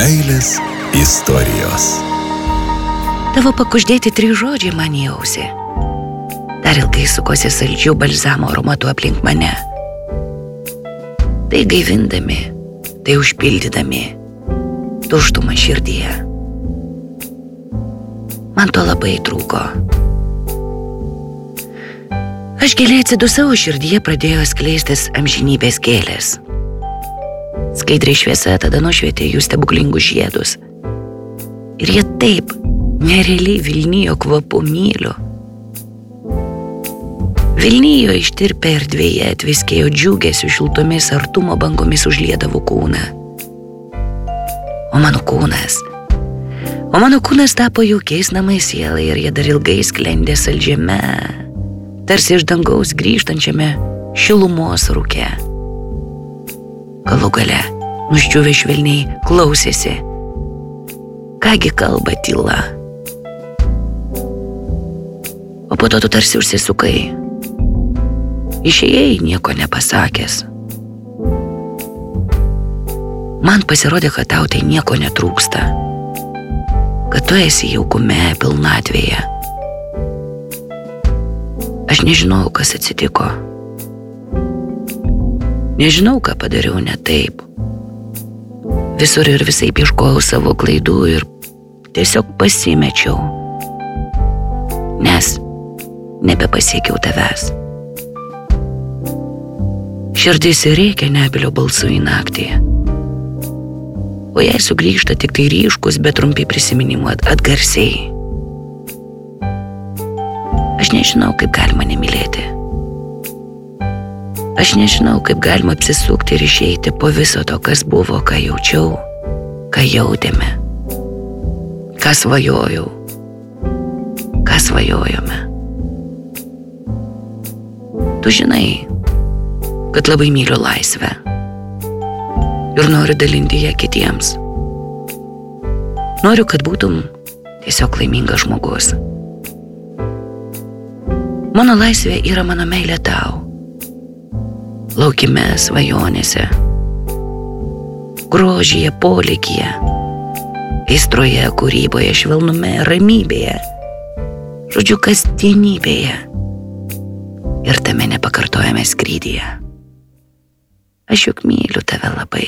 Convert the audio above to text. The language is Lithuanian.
Meilės istorijos. Tavo pakuždėti 3 žodžiai man į ausį. Dar ilgai sukosi saldžių balzamo aromatu aplink mane. Tai gaivindami, tai užpildydami tuštumą širdyje. Man to labai trūko. Aš giliai atsidusau, širdyje pradėjo skleistis amžinybės gėlės. Skaidriai šviesa tada nušvietė jų stebuklingus žiedus. Ir jie taip nerealiai vilnijo kvapu myliu. Vilnijo ištirpę erdvėje atviskėjo džiugesiu šiltomis artumo bangomis užliedavo kūną. O mano kūnas tapo jaukiais namais sielai ir jie dar ilgai sklendė saldžiame, tarsi iš dangaus grįžtančiame šilumos rūke. Galų gale, nuščiuvę švelniai, klausėsi. Kągi kalba tyla. O po to tu tarsi užsisukai. Išėjai nieko nepasakęs. Man pasirodė, kad tau tai nieko netrūksta. Kad tu esi jaukume, pilnatvėje. Aš nežinau, kas atsitiko. Nežinau, ką padariau ne taip. Visur ir visaip ieškojau savo klaidų ir tiesiog pasimečiau, nes nebepasiekiau tavęs. Širdis rėkia nebylio balsu į naktį, o jei sugrįžta tik tai ryškus, bet trumpi prisiminimų atgarsiai. Aš nežinau, kaip galima nemylėti. Aš nežinau, kaip galima apsisukti ir išeiti po viso to, kas buvo, ką jaučiau, ką jautėme, ką svajojau, ką svajojome. Tu žinai, kad labai myliu laisvę ir noriu dalinti ją kitiems. Noriu, kad būtum tiesiog laimingas žmogus. Mano laisvė yra mano meilė tau. Laukime, svajonėse, grožyje, polėkyje, aistroje, kūryboje, švelnume, ramybėje, žodžiu, kasdienybėje ir tame nepakartojame skrydyje. Aš juk myliu tave labai.